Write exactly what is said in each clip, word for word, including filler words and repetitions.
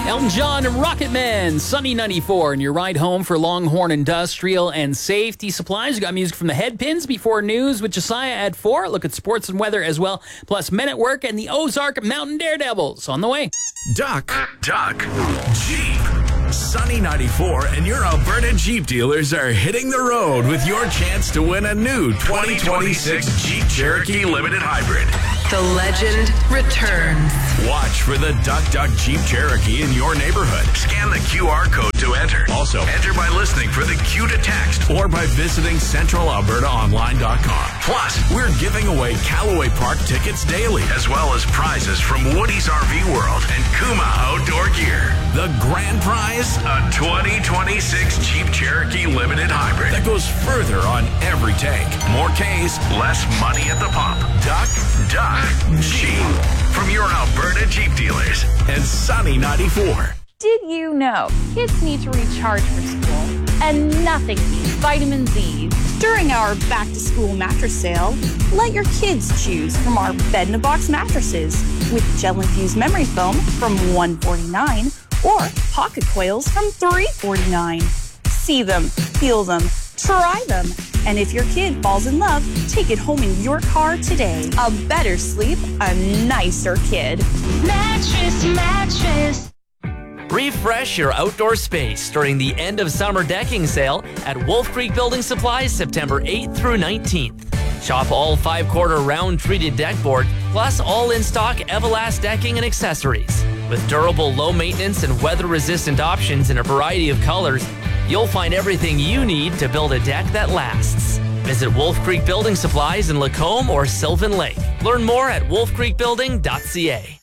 Elton John and Rocketman, Sunny ninety-four, and your ride home for Longhorn Industrial and Safety Supplies. You got music from the Headpins before news with Josiah at four. Look at sports and weather as well, plus Men at Work and the Ozark Mountain Daredevils on the way. Duck, Duck, Jeep. Sunny ninety-four and your Alberta Jeep dealers are hitting the road with your chance to win a new twenty twenty-six Jeep Cherokee Limited Hybrid. The legend returns. Watch for the Duck Duck Jeep Cherokee in your neighborhood. Scan the Q R code to enter. Also, enter by listening for the Q to text or by visiting central alberta online dot com. Plus, we're giving away Callaway Park tickets daily, as well as prizes from Woody's R V World and Kuma Outdoor Gear. The grand prize, a twenty twenty-six Jeep Cherokee Limited Hybrid that goes further on every tank. More Ks, less money at the pump. Duck, Duck, Jeep. From your Alberta Jeep dealers and Sunny ninety-four. Did you know kids need to recharge for school and nothing beats vitamin Z? During our back to school mattress sale, let your kids choose from our bed in a box mattresses with gel infused memory foam from one forty-nine or pocket coils from three forty-nine. See them, feel them, try them. And if your kid falls in love, take it home in your car today. A better sleep, a nicer kid. Mattress, mattress. Refresh your outdoor space during the end of summer decking sale at Wolf Creek Building Supplies September eighth through nineteenth. Shop all five-quarter round treated deck board, plus all in-stock Everlast decking and accessories. With durable, low-maintenance, and weather-resistant options in a variety of colors, you'll find everything you need to build a deck that lasts. Visit Wolf Creek Building Supplies in Lacombe or Sylvan Lake. Learn more at wolf creek building dot c a.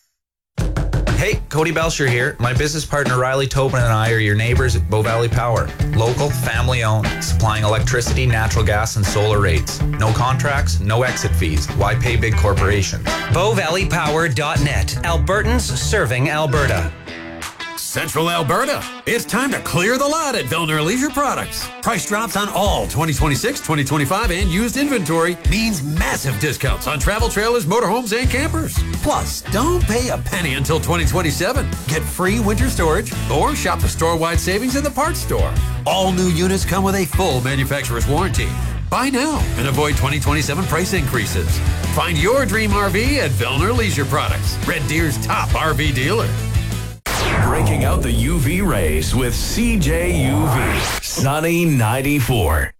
Hey, Cody Belcher here. My business partner Riley Tobin and I are your neighbors at Bow Valley Power. Local, family-owned, supplying electricity, natural gas, and solar rates. No contracts, no exit fees. Why pay big corporations? bow valley power dot net. Albertans serving Alberta. Central Alberta. It's time to clear the lot at Vellner Leisure Products. Price drops on all twenty twenty-six, twenty twenty-five, and used inventory means massive discounts on travel trailers, motorhomes, and campers. Plus, don't pay a penny until twenty twenty-seven. Get free winter storage or shop the store-wide savings in the parts store. All new units come with a full manufacturer's warranty. Buy now and avoid twenty twenty-seven price increases. Find your dream R V at Vellner Leisure Products, Red Deer's top R V dealer. Breaking out the U V rays with C J U V. Sunny ninety-four.